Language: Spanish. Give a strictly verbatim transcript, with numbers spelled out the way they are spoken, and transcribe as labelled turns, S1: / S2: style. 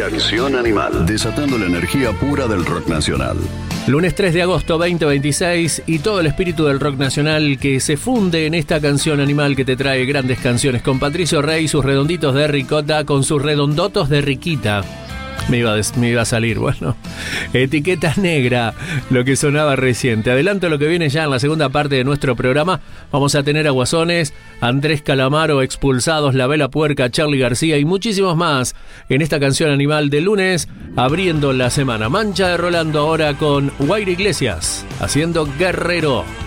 S1: Canción Animal, desatando la energía pura del rock nacional.
S2: Lunes tres de agosto veinte veintiséis y todo el espíritu del rock nacional que se funde en esta Canción Animal que te trae grandes canciones con Patricio Rey, sus redonditos de ricota con sus redondotos de riquita. Me iba, a des- me iba a salir, bueno. Etiqueta negra, lo que sonaba recién. Te adelanto lo que viene ya en la segunda parte de nuestro programa. Vamos a tener a Guasones, Andrés Calamaro, Expulsados, La Vela Puerca, Charly García y muchísimos más en esta Canción Animal de lunes, abriendo la semana. Mancha de Rolando ahora con Guaira Iglesias, haciendo Guerrero.